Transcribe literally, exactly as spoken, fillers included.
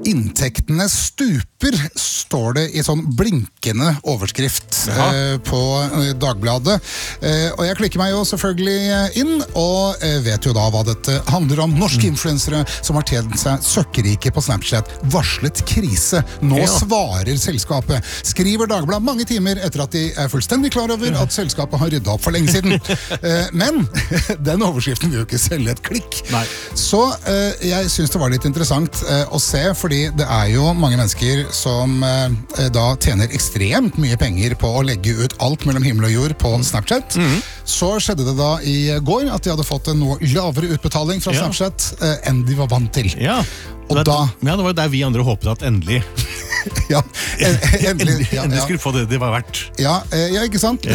Inntektene stuper, står det i sånn blinkende overskrift eh, på eh, Dagbladet. Eh, og jeg klikker meg jo selvfølgelig inn, og eh, vet jo da hva dette handler om. Norske mm. influensere som har tjent seg søkkerike på Snapchat, varslet krise. Nå ja. svarer selskapet. Skriver Dagbladet mange timer etter at de er fullstendig klar over at selskapet har ryddet opp for lenge siden. eh, men den overskriften vil jo ikke selge et klikk. Nei. Så eh, jeg synes det var litt interessant eh, å se, fordi det er jo mange mennesker som eh, da tjener ekstremt mye penger på å legge ut alt mellom himmel og jord på Snapchat. Mm. Så skjedde det da i går at de hadde fått en noe lavere utbetaling fra ja. Snapchat eh, enn de var vant til. Ja. Og det, da, ja, det var jo der vi andre håpet at endelig ja, en, endelig, ja, endelig ja. skulle få det det var verdt. Ja, ja, ikke sant?